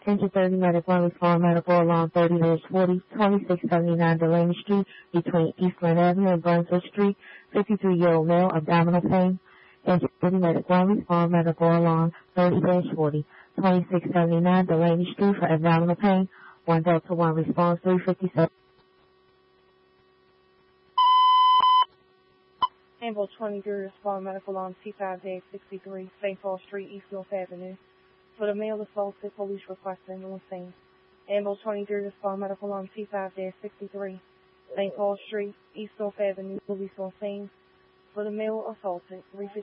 Engine 30 Medical and Respond Medical along 30-40, 2679 Delaney Street between Eastland Avenue and Brunswick Street. 53-year-old male, abdominal pain. Engine 30 Medical and Respond Medical along 30-40, 2679 Delaney Street for abdominal pain. 1 Delta 1 response 357. Ambulance 23 Respond Medical on C5-63 St. Paul Street, East North Avenue. For the male assaulted, police request ambulance scene. Ambulance 23 Respond Medical on C5-63 St. Paul Street, East North Avenue, police on scene. For the male assaulted, 350.